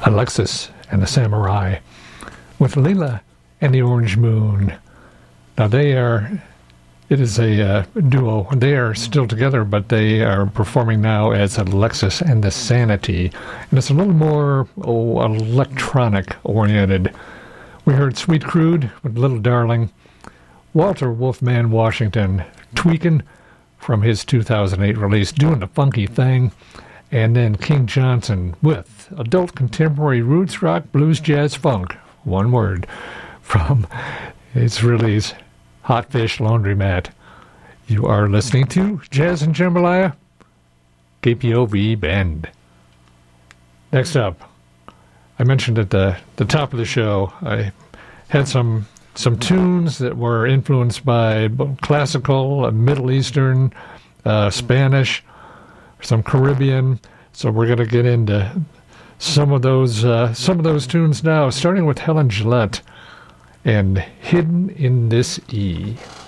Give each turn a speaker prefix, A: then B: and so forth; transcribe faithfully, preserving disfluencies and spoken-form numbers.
A: Alexis and the Samurai with Leela and the Orange Moon. Now they are, it is a uh, duo. They are still together, but they are performing now as Alexis and the Sanity. And it's a little more oh, electronic oriented. We heard Sweet Crude with Little Darling. Walter Wolfman Washington tweaking from his two thousand eight release, Doing the Funky Thing. And then King Johnson with adult contemporary roots rock, blues, jazz, funk. One word from its release, Hot Fish Laundromat. You are listening to Jazz and Jambalaya, K P O V Bend. Next up, I mentioned at the, the top of the show, I had some some tunes that were influenced by classical, Middle Eastern, uh, Spanish, some Caribbean. So we're going to get into some of those uh, some of those tunes now, starting with Helen Gillette and Hidden in This E.